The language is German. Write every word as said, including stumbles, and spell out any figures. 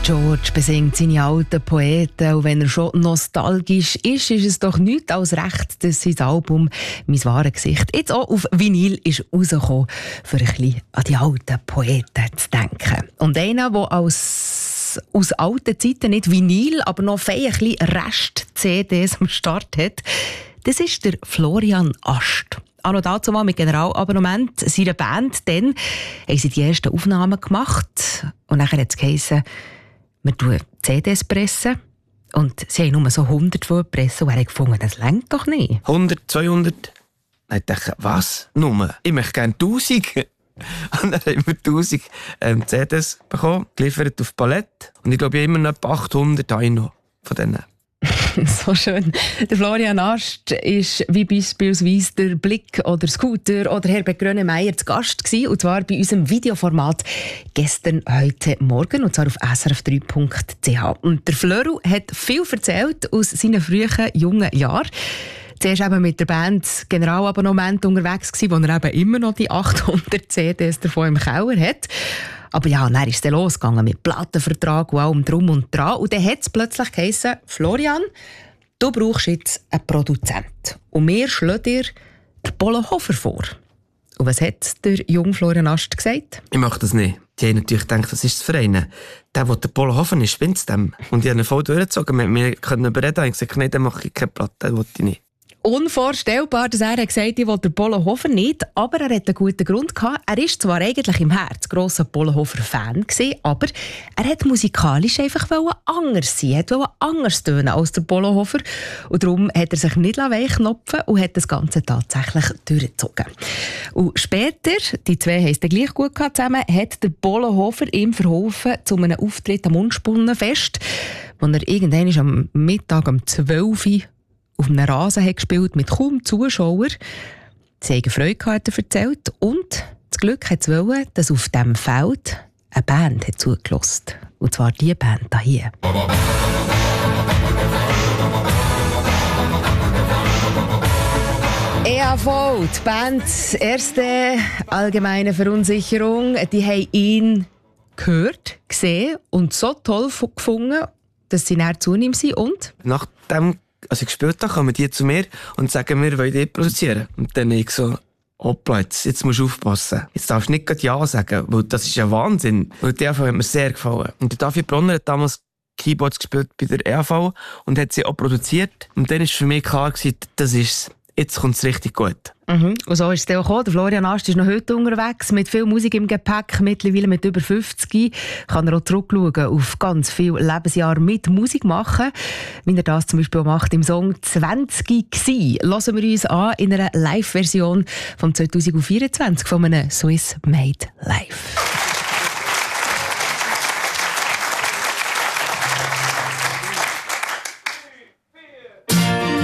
George besingt seine alten Poeten und wenn er schon nostalgisch ist, ist es doch nichts als recht, dass sein Album «Mein wahres Gesicht» jetzt auch auf Vinyl ist rausgekommen, für ein bisschen an die alten Poeten zu denken. Und einer, der als aus alten Zeiten nicht Vinyl, aber noch fein ein bisschen Rest-C Ds am Start hat, das ist der Florian Ast. Auch noch dazu mal mit Generalabonnement seiner Band. Dann haben sie die ersten Aufnahmen gemacht und dann hat es geheißen, wir tun C Ds pressen. Und sie haben nur so hundert pressen und er hat gefunden, das reicht doch nicht. hundert, zweihundert? Dann dachte ich, was? Nur? Ich möchte gerne tausend. Und dann haben wir tausend ähm, C Ds bekommen, geliefert auf Palette. Und ich glaube, immer noch achthundert habe ich noch von denen. So schön. Der Florian Ast ist wie beispielsweise der Blick oder Scooter oder Herbert Grönemeyer zu Gast gewesen, und zwar bei unserem Videoformat «Gestern, heute, morgen», und zwar auf s r f drei punkt c h. Und der Flöru hat viel erzählt aus seinen frühen, jungen Jahren. Zuerst eben mit der Band Generalabonnement unterwegs gewesen, wo er eben immer noch die achthundert C Ds davon im Keller hat. Aber ja, dann ist es losgegangen mit Plattenvertrag und allem drum und dran. Und dann hat es plötzlich geheißen, Florian, du brauchst jetzt einen Produzent. Und wir schlagen dir den Polohofer vor. Und was hat der junge Florian Ast gesagt? Ich mache das nicht. Die haben natürlich gedacht, das ist das Verein. Der, der der Polohofer ist, spinnt es dem. Und die haben ihn voll durchgezogen. Wir können überreden. Ich habe gesagt, nein, dann mache ich keine Platte, das will ich nicht. Unvorstellbar, dass er gesagt hat, ich will den Polohofer nicht, aber er hat einen guten Grund gehabt. Er war zwar eigentlich im Herzen grosser Polohofer-Fan gewesen, aber er hat musikalisch einfach anders sein, er wollte anders tönen als der Polohofer, und darum hat er sich nicht weichknopfen und hat das Ganze tatsächlich durchgezogen. Und später, die zwei haben es dann gleich gut gehabt zusammen, hat der Polohofer ihm verholfen zu einem Auftritt am Mundspunnenfest, wo er irgendwann am Mittag um zwölf Uhr auf einem Rasen hat gespielt mit kaum Zuschauern. Sie haben Freude gehabt, hat er erzählt. Und das Glück hat es wollen, dass auf diesem Feld eine Band hat zugelassen. Und zwar die Band hier. E A V, die Band «Erste allgemeine Verunsicherung», die haben ihn gehört, gesehen und so toll gefunden, dass sie näher zu ihm sind. Und? Nach dem als ich gespielt habe, kommen die zu mir und sagen, wir wollen die produzieren. Und dann ich so, hoppla, jetzt, jetzt musst du aufpassen. Jetzt darfst du nicht gerade Ja sagen, weil das ist ja Wahnsinn. Und die E A V hat mir sehr gefallen. Und der David Bronner hat damals Keyboards gespielt bei der E A V und hat sie auch produziert. Und dann war für mich klar, das ist jetzt kommt es richtig gut. Mhm. Und so ist es dann auch gekommen. Der Florian Ast ist noch heute unterwegs, mit viel Musik im Gepäck, mittlerweile mit über fünfzig. Kann er auch zurückschauen auf ganz viele Lebensjahre mit Musik machen, wie er das zum Beispiel auch macht im Song «zwanzig gsi». Hören wir uns an in einer Live-Version vom zwanzig vierundzwanzig von einem Swiss Made Live.